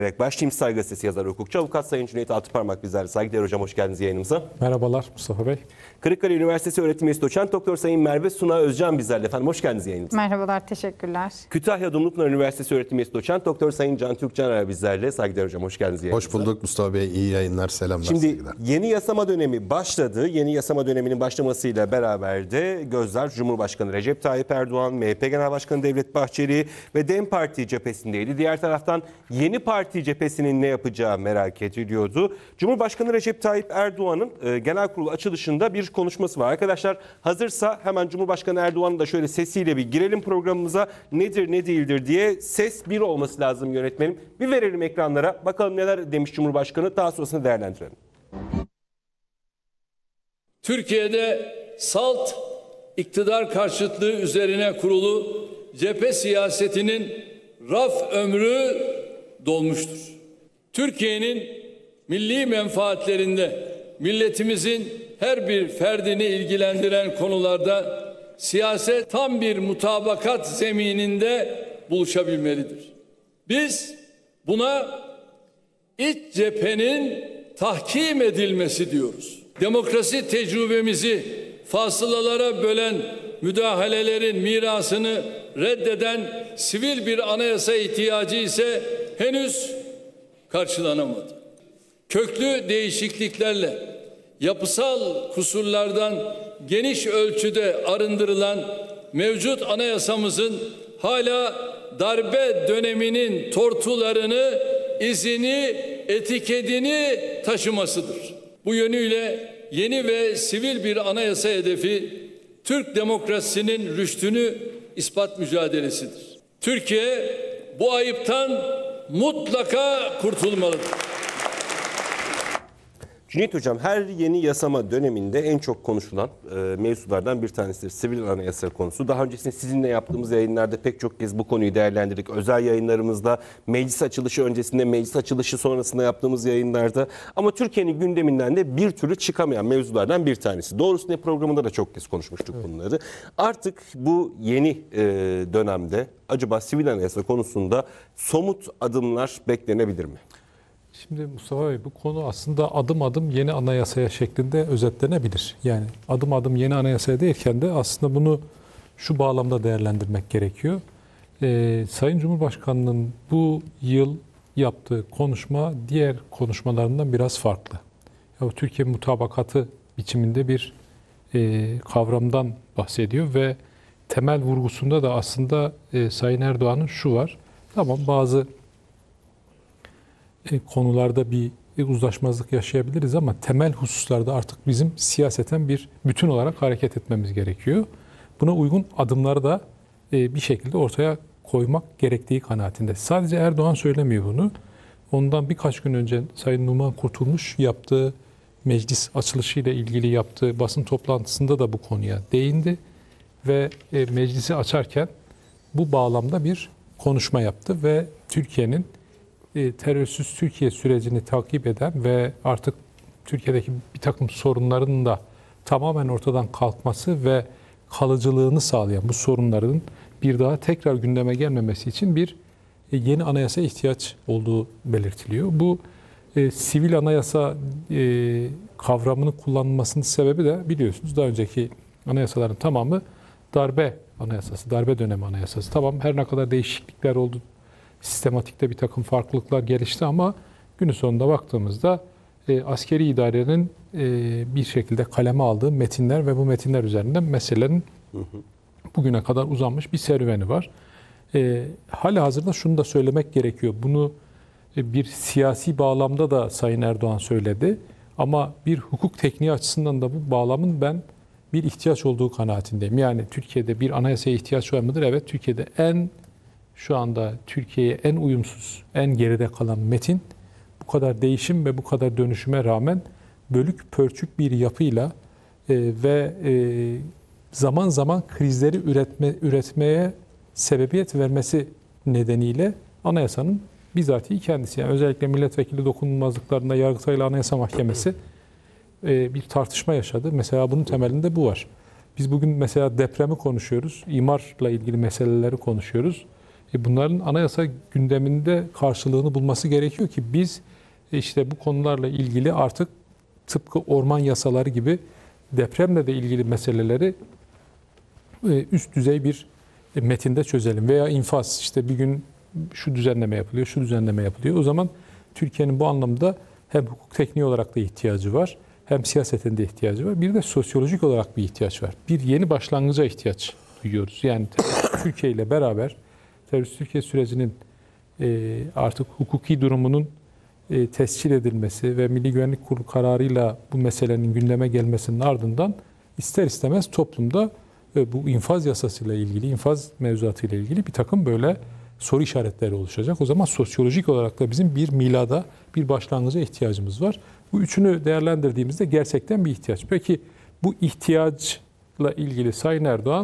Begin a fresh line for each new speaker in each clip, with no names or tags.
Başlayayım. Saygı Gazetesi yazarı, hukukçu, avukat Sayın Cüneyt Altıparmak bizlerle. Saygıdeğer hocam, hoş geldiniz yayınımıza.
Merhabalar Mustafa Bey.
Kırıkkale Üniversitesi öğretim üyesi doçent doktor Sayın Merve Suna Özcan bizlerle. Efendim hoş geldiniz yayınımıza.
Merhabalar, teşekkürler.
Kütahya Dumlupınar Üniversitesi öğretim üyesi doçent doktor Sayın Can Türkcaner bizlerle. Saygıdeğer hocam, hoş geldiniz yayınımıza.
Hoş bulduk Mustafa Bey. İyi yayınlar, selamlar,
Şimdi
saygılar.
yeni yasama dönemi başladı. Yeni yasama döneminin başlamasıyla beraber de gözler Cumhurbaşkanı Recep Tayyip Erdoğan, MHP Genel Başkanı Devlet Bahçeli ve DEM Parti cephesindeydi. Diğer taraftan yeni parti cephesinin ne yapacağı merak ediliyordu. Cumhurbaşkanı Recep Tayyip Erdoğan'ın genel kurul açılışında bir konuşması var. Arkadaşlar hazırsa hemen Cumhurbaşkanı Erdoğan'ın da şöyle sesiyle bir girelim programımıza. Nedir ne değildir diye, ses bir olması lazım yönetmenim. Bir verelim ekranlara, bakalım neler demiş Cumhurbaşkanı, daha sonrasını değerlendirelim.
Türkiye'de salt iktidar karşıtlığı üzerine kurulu cephe siyasetinin raf ömrü dolmuştur. Türkiye'nin milli menfaatlerinde milletimizin her bir ferdini ilgilendiren konularda siyaset tam bir mutabakat zemininde buluşabilmelidir. Biz buna iç cephenin tahkim edilmesi diyoruz. Demokrasi tecrübemizi fasılalara bölen müdahalelerin mirasını reddeden sivil bir anayasa ihtiyacı ise henüz karşılanamadı. Köklü değişikliklerle yapısal kusurlardan geniş ölçüde arındırılan mevcut anayasamızın hala darbe döneminin tortularını, izini, etiketini taşımasıdır. Bu yönüyle yeni ve sivil bir anayasa hedefi Türk demokrasisinin rüştünü ispat mücadelesidir. Türkiye bu ayıptan mutlaka kurtulmalıdır.
Cüneyt Hocam, her yeni yasama döneminde en çok konuşulan mevzulardan bir tanesidir sivil anayasa konusu. Daha öncesinde sizinle yaptığımız yayınlarda pek çok kez bu konuyu değerlendirdik. Özel yayınlarımızda, meclis açılışı öncesinde, meclis açılışı sonrasında yaptığımız yayınlarda. Ama Türkiye'nin gündeminden de bir türlü çıkamayan mevzulardan bir tanesi. Doğrusu ne programında da çok kez konuşmuştuk bunları. Artık bu yeni dönemde acaba sivil anayasa konusunda somut adımlar beklenebilir mi?
Şimdi Mustafa Bey, bu konu aslında adım adım yeni anayasaya şeklinde özetlenebilir. Yani adım adım yeni anayasaya derken de aslında bunu şu bağlamda değerlendirmek gerekiyor. Sayın Cumhurbaşkanı'nın bu yıl yaptığı konuşma diğer konuşmalarından biraz farklı. Ya, Türkiye mutabakatı biçiminde bir kavramdan bahsediyor ve temel vurgusunda da aslında Sayın Erdoğan'ın şu var. Tamam, bazı konularda bir uzlaşmazlık yaşayabiliriz ama temel hususlarda artık bizim siyaseten bir bütün olarak hareket etmemiz gerekiyor. Buna uygun adımları da bir şekilde ortaya koymak gerektiği kanaatinde. Sadece Erdoğan söylemiyor bunu. Ondan birkaç gün önce Sayın Numan Kurtulmuş yaptığı meclis açılışıyla ilgili yaptığı basın toplantısında da bu konuya değindi ve meclisi açarken bu bağlamda bir konuşma yaptı ve Türkiye'nin terörsüz Türkiye sürecini takip eden ve artık Türkiye'deki bir takım sorunların da tamamen ortadan kalkması ve kalıcılığını sağlayan bu sorunların bir daha tekrar gündeme gelmemesi için bir yeni anayasa ihtiyaç olduğu belirtiliyor. Bu sivil anayasa kavramının kullanılmasının sebebi de biliyorsunuz daha önceki anayasaların tamamı darbe anayasası, darbe dönemi anayasası. Tamam, her ne kadar değişiklikler oldu, sistematikte bir takım farklılıklar gelişti ama günün sonunda baktığımızda askeri idarenin bir şekilde kaleme aldığı metinler ve bu metinler üzerinden meselelerin bugüne kadar uzanmış bir serüveni var. Halihazırda şunu da söylemek gerekiyor. Bunu bir siyasi bağlamda da Sayın Erdoğan söyledi ama bir hukuk tekniği açısından da bu bağlamın ben bir ihtiyaç olduğu kanaatindeyim. Yani Türkiye'de bir anayasaya ihtiyaç var mıdır? Evet, Türkiye'de şu anda Türkiye'ye en uyumsuz, en geride kalan metin bu kadar değişim ve bu kadar dönüşüme rağmen bölük pörçük bir yapıyla ve zaman zaman krizleri üretmeye sebebiyet vermesi nedeniyle anayasanın bizatihi kendisi, yani özellikle milletvekili dokunulmazlıklarında Yargıtay ile Anayasa Mahkemesi bir tartışma yaşadı. Mesela bunun temelinde bu var. Biz bugün mesela depremi konuşuyoruz, imarla ilgili meseleleri konuşuyoruz. Bunların anayasa gündeminde karşılığını bulması gerekiyor ki biz işte bu konularla ilgili artık tıpkı orman yasaları gibi depremle de ilgili meseleleri üst düzey bir metinde çözelim. Veya infaz, işte bir gün şu düzenleme yapılıyor, şu düzenleme yapılıyor. O zaman Türkiye'nin bu anlamda hem hukuk tekniği olarak da ihtiyacı var, hem siyaseten de ihtiyacı var. Bir de sosyolojik olarak bir ihtiyaç var. Bir yeni başlangıca ihtiyaç duyuyoruz. Yani Türkiye ile beraber terörist Türkiye sürecinin artık hukuki durumunun tescil edilmesi ve Milli Güvenlik Kurulu kararıyla bu meselenin gündeme gelmesinin ardından ister istemez toplumda bu infaz yasasıyla ilgili, infaz mevzuatıyla ilgili bir takım böyle soru işaretleri oluşacak. O zaman sosyolojik olarak da bizim bir milada, bir başlangıca ihtiyacımız var. Bu üçünü değerlendirdiğimizde gerçekten bir ihtiyaç. Peki bu ihtiyaçla ilgili Sayın Erdoğan,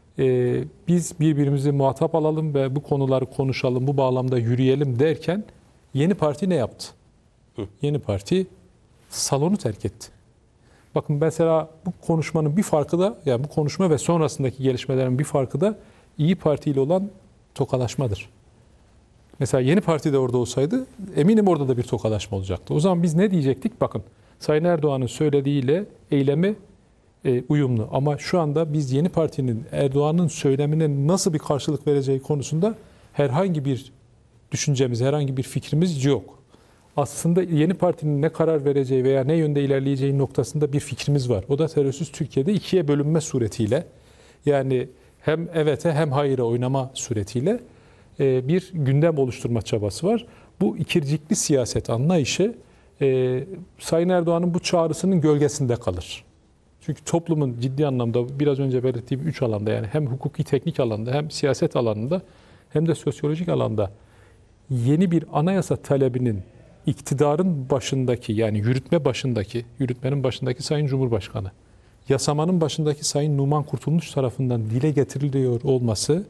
biz birbirimizi muhatap alalım ve bu konuları konuşalım, bu bağlamda yürüyelim derken yeni parti ne yaptı? Yeni parti salonu terk etti. Bakın mesela bu konuşmanın bir farkı da, yani bu konuşma ve sonrasındaki gelişmelerin bir farkı da İyi Parti ile olan tokalaşmadır. Mesela Yeni Parti de orada olsaydı eminim orada da bir tokalaşma olacaktı. O zaman biz ne diyecektik? Bakın Sayın Erdoğan'ın söylediğiyle eylemi uyumlu. Ama şu anda biz Yeni Parti'nin Erdoğan'ın söylemine nasıl bir karşılık vereceği konusunda herhangi bir düşüncemiz, herhangi bir fikrimiz yok. Aslında Yeni Parti'nin ne karar vereceği veya ne yönde ilerleyeceği noktasında bir fikrimiz var. O da terörsüz Türkiye'de ikiye bölünme suretiyle, yani hem evete hem hayıra oynama suretiyle bir gündem oluşturma çabası var. Bu ikircikli siyaset anlayışı Sayın Erdoğan'ın bu çağrısının gölgesinde kalır. Çünkü toplumun ciddi anlamda biraz önce belirttiğim 3 alanda, yani hem hukuki teknik alanda hem siyaset alanında hem de sosyolojik alanda yeni bir anayasa talebinin iktidarın başındaki, yani yürütmenin başındaki Sayın Cumhurbaşkanı, yasamanın başındaki Sayın Numan Kurtulmuş tarafından dile getiriliyor olması,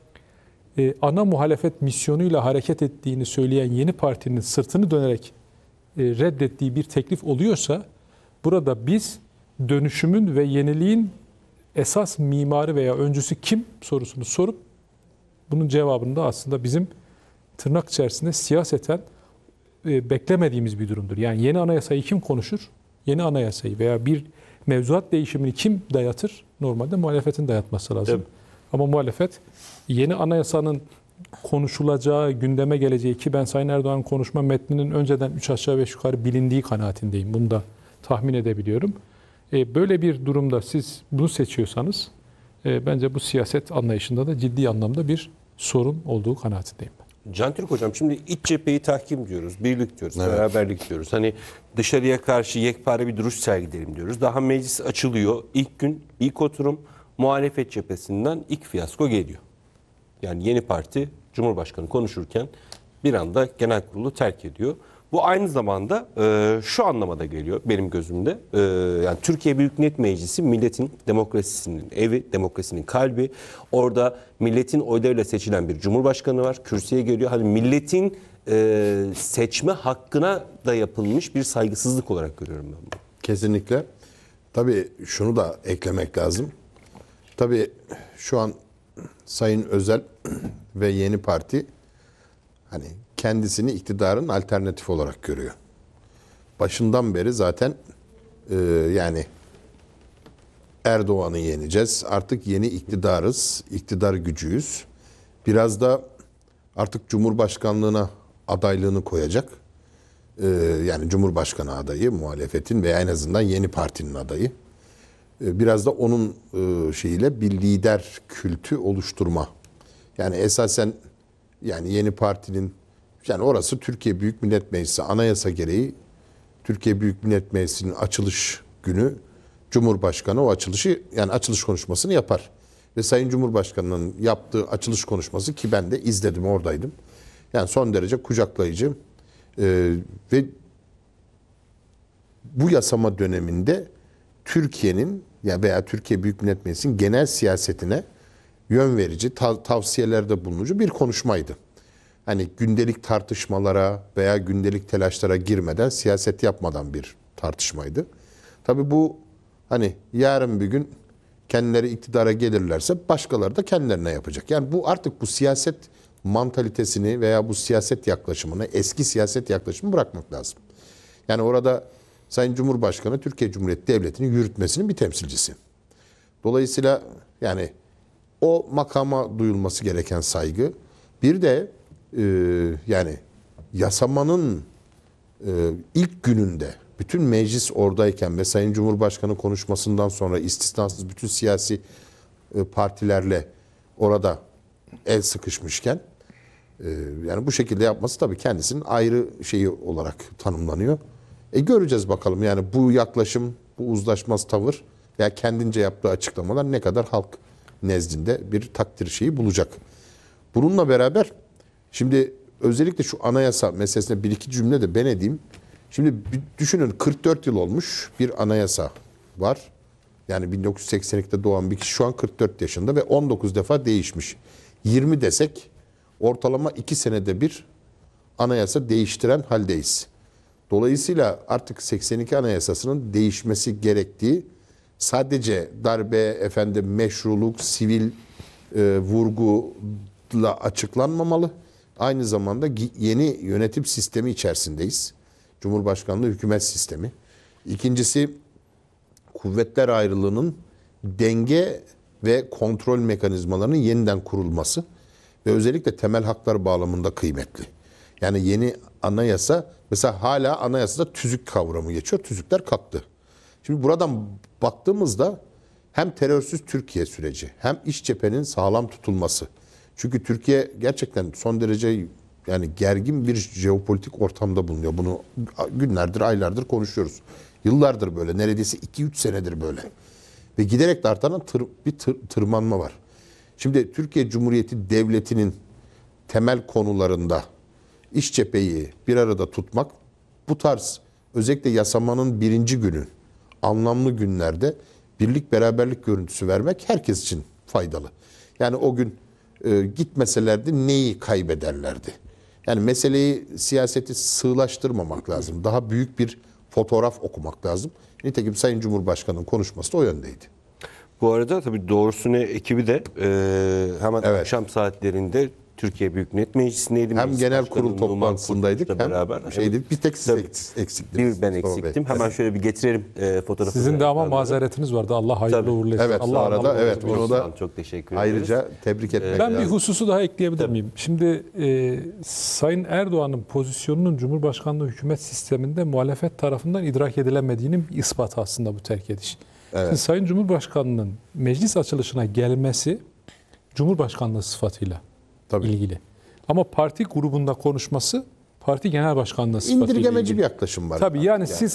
ana muhalefet misyonuyla hareket ettiğini söyleyen Yeni Parti'nin sırtını dönerek reddettiği bir teklif oluyorsa, burada biz dönüşümün ve yeniliğin esas mimarı veya öncüsü kim sorusunu sorup bunun cevabını da aslında bizim tırnak içerisinde siyaseten beklemediğimiz bir durumdur. Yani yeni anayasayı kim konuşur? Yeni anayasayı veya bir mevzuat değişimini kim dayatır? Normalde muhalefetin dayatması lazım. Tabii. Ama muhalefet yeni anayasanın konuşulacağı, gündeme geleceği, ki ben Sayın Erdoğan'ın konuşma metninin önceden 3 aşağı 5 yukarı bilindiği kanaatindeyim. Bunu da tahmin edebiliyorum. Böyle bir durumda siz bunu seçiyorsanız bence bu siyaset anlayışında da ciddi anlamda bir sorun olduğu kanaatindeyim.
Can Türk Hocam, şimdi iç cepheyi tahkim diyoruz, birlik diyoruz, evet, beraberlik diyoruz. Hani dışarıya karşı yekpare bir duruş sergileyelim diyoruz. Daha meclis açılıyor. İlk gün, ilk oturum muhalefet cephesinden ilk fiyasko geliyor. Yani Yeni Parti Cumhurbaşkanı konuşurken bir anda genel kurulu terk ediyor. Bu aynı zamanda şu anlamada geliyor benim gözümde. Yani Türkiye Büyük Millet Meclisi milletin demokrasisinin evi, demokrasinin kalbi. Orada milletin oylarıyla seçilen bir cumhurbaşkanı var. Kürsüye geliyor. Hani milletin seçme hakkına da yapılmış bir saygısızlık olarak görüyorum ben bunu.
Kesinlikle. Tabii şunu da eklemek lazım. Tabii şu an Sayın Özel ve Yeni Parti hani kendisini iktidarın alternatif olarak görüyor. Başından beri zaten yani Erdoğan'ı yeneceğiz. Artık yeni iktidarız, iktidar gücüyüz. Biraz da artık Cumhurbaşkanlığına adaylığını koyacak. Yani Cumhurbaşkanı adayı, muhalefetin veya en azından Yeni Parti'nin adayı. Biraz da onun şeyiyle bir lider kültü oluşturma. Yani esasen yani Yeni Parti'nin, yani orası Türkiye Büyük Millet Meclisi, anayasa gereği Türkiye Büyük Millet Meclisi'nin açılış günü Cumhurbaşkanı o açılışı, yani açılış konuşmasını yapar. Ve Sayın Cumhurbaşkanı'nın yaptığı açılış konuşması, ki ben de izledim, oradaydım. Yani son derece kucaklayıcı ve bu yasama döneminde Türkiye'nin veya Türkiye Büyük Millet Meclisi'nin genel siyasetine yön verici, tavsiyelerde bulunucu bir konuşmaydı. Hani gündelik tartışmalara veya gündelik telaşlara girmeden, siyaset yapmadan bir tartışmaydı. Tabii bu hani yarın bir gün kendileri iktidara gelirlerse başkaları da kendilerine yapacak. Yani bu artık bu siyaset mantalitesini veya bu siyaset yaklaşımını, eski siyaset yaklaşımını bırakmak lazım. Yani orada Sayın Cumhurbaşkanı Türkiye Cumhuriyeti Devleti'nin yürütmesinin bir temsilcisi. Dolayısıyla yani o makama duyulması gereken saygı. Bir de yani yasamanın ilk gününde bütün meclis oradayken ve Sayın Cumhurbaşkanı konuşmasından sonra istisnasız bütün siyasi partilerle orada el sıkışmışken yani bu şekilde yapması tabii kendisinin ayrı şeyi olarak tanımlanıyor. Göreceğiz bakalım yani bu yaklaşım, bu uzlaşmaz tavır veya kendince yaptığı açıklamalar ne kadar halk nezdinde bir takdir şeyi bulacak. Bununla beraber şimdi özellikle şu anayasa meselesine bir iki cümle de ben edeyim. Şimdi düşünün 44 yıl olmuş bir anayasa var. Yani 1982'de doğan bir kişi şu an 44 yaşında ve 19 defa değişmiş. 20 desek ortalama 2 senede bir anayasa değiştiren haldeyiz. Dolayısıyla artık 82 Anayasası'nın değişmesi gerektiği sadece darbe, meşruluk, sivil vurguyla açıklanmamalı. Aynı zamanda yeni yönetim sistemi içerisindeyiz. Cumhurbaşkanlığı hükümet sistemi. İkincisi kuvvetler ayrılığının denge ve kontrol mekanizmalarının yeniden kurulması ve özellikle temel haklar bağlamında kıymetli. Yani yeni anayasa mesela hala anayasada tüzük kavramı geçiyor. Tüzükler kalktı. Şimdi buradan baktığımızda hem terörsüz Türkiye süreci hem iç cephenin sağlam tutulması. Çünkü Türkiye gerçekten son derece yani gergin bir jeopolitik ortamda bulunuyor. Bunu günlerdir, aylardır konuşuyoruz. Yıllardır böyle, neredeyse 2-3 senedir böyle. Ve giderek de artan bir tırmanma var. Şimdi Türkiye Cumhuriyeti Devleti'nin temel konularında iç cepheyi bir arada tutmak, bu tarz özellikle yasamanın birinci günü, anlamlı günlerde birlik beraberlik görüntüsü vermek herkes için faydalı. Yani o gün gitmeselerdi neyi kaybederlerdi? Yani meseleyi, siyaseti sığlaştırmamak lazım. Daha büyük bir fotoğraf okumak lazım. Nitekim Sayın Cumhurbaşkanı'nın konuşması da o yöndeydi.
Bu arada tabii Doğrusu Ne ekibi de hemen
Evet.
akşam saatlerinde Türkiye Büyük Millet Meclisi'ndeydim.
Hem
Meclis
genel
Başkanı
kurul
Numan
toplantısındaydık
Kurtuluş'la
hem
beraber.
şeydi, bir tek siz
Tabii.
eksiktiniz.
Bir ben eksiktim. Hemen şöyle bir getirelim fotoğrafı.
Sizin de ama mazeretiniz vardı. Allah hayırlı
Tabii.
uğurlu etsin.
Evet,
Allah
arada
Allah
evet
uğurlu
bunu
etsin.
da
çok teşekkür ederiz.
ayrıca tebrik etmek
Ben bir
lazım.
hususu daha ekleyebilir miyim? Şimdi Sayın Erdoğan'ın pozisyonunun Cumhurbaşkanlığı hükümet sisteminde muhalefet tarafından idrak edilemediğinin bir ispatı aslında bu terk ediş. Şimdi Sayın Cumhurbaşkanı'nın meclis açılışına gelmesi Cumhurbaşkanlığı sıfatıyla
Tabii.
ilgili. Ama parti grubunda konuşması parti genel başkanlığı sıfatıyla
İndirgemeci
ilgili.
bir yaklaşım var.
Tabii yani siz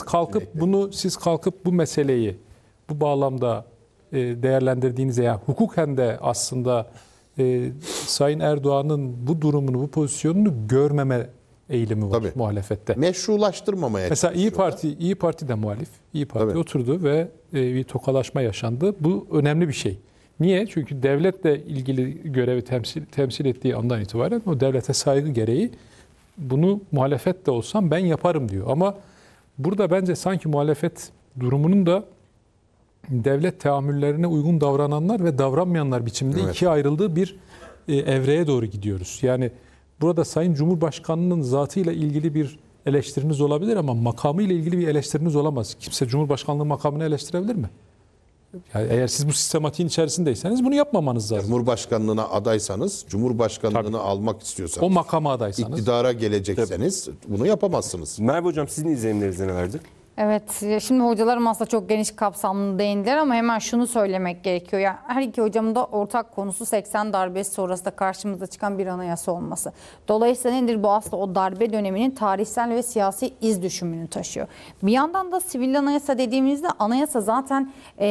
kalkıp bu meseleyi bu bağlamda değerlendirdiğinizde yani hukuken de aslında Sayın Erdoğan'ın bu durumunu, bu pozisyonunu görmeme eğilimi var
Tabii.
muhalefette.
Meşrulaştırmamaya
Mesela
çalışıyorlar.
İyi Parti de muhalif. İyi Parti
Tabii.
oturdu ve bir tokalaşma yaşandı. Bu önemli bir şey. Niye? Çünkü devletle ilgili görevi temsil ettiği andan itibaren o devlete saygı gereği bunu muhalefet de olsam ben yaparım diyor. Ama burada bence sanki muhalefet durumunun da devlet teamüllerine uygun davrananlar ve davranmayanlar biçiminde ikiye ayrıldığı bir evreye doğru gidiyoruz. Yani burada Sayın Cumhurbaşkanı'nın zatıyla ilgili bir eleştiriniz olabilir ama makamıyla ilgili bir eleştiriniz olamaz. Kimse Cumhurbaşkanlığı makamını eleştirebilir mi? Yani eğer siz bu sistematiğin içerisindeyseniz bunu yapmamanız lazım.
Cumhurbaşkanlığına adaysanız, Cumhurbaşkanlığını almak istiyorsanız,
O makama adaysanız.
iktidara gelecekseniz bunu yapamazsınız.
Merve Hocam sizin izlenimleriniz nelerdi?
Evet, şimdi hocalarım aslında çok geniş kapsamlı değindiler ama hemen şunu söylemek gerekiyor. Yani her iki hocamın da ortak konusu 80 darbesi sonrasında karşımıza çıkan bir anayasa olması. Dolayısıyla nedir bu aslında o darbe döneminin tarihsel ve siyasi iz düşümünü taşıyor. Bir yandan da sivil anayasa dediğimizde anayasa zaten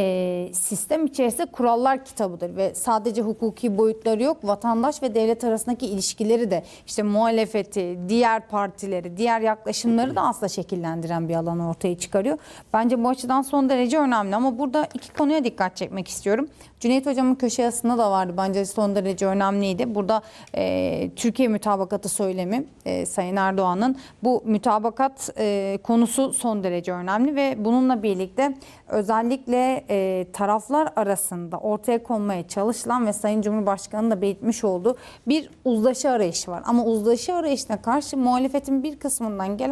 sistem içerisinde kurallar kitabıdır ve sadece hukuki boyutları yok. Vatandaş ve devlet arasındaki ilişkileri de işte muhalefeti, diğer partileri, diğer yaklaşımları da aslında şekillendiren bir alan ortaya ortaya çıkarıyor. Bence bu açıdan son derece önemli ama burada iki konuya dikkat çekmek istiyorum. Cüneyt Hocam'ın köşe yazısında da vardı. Bence son derece önemliydi. Burada Türkiye mütabakatı söylemi Sayın Erdoğan'ın, bu mütabakat konusu son derece önemli ve bununla birlikte özellikle taraflar arasında ortaya konmaya çalışılan ve Sayın Cumhurbaşkanı'nın da belirtmiş olduğu bir uzlaşı arayışı var. Ama uzlaşı arayışına karşı muhalefetin bir kısmından gelen